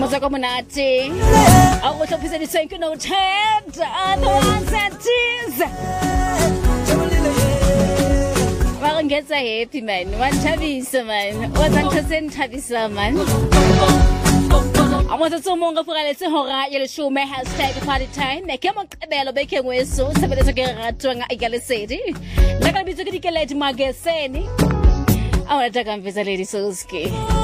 Mozako Monati. I was up to say you know Ted. The ones that tease. Well, gets a happy man. One Chavisa man. What's Antasen Chavisa man? I want to monga for a little horror. You'll show me hashtag party time. I came on Bella Baking with so 7 days ago to an Egalicity. Like I be to get a lady Margaret Sani. I want to take on Visa Lady Soski.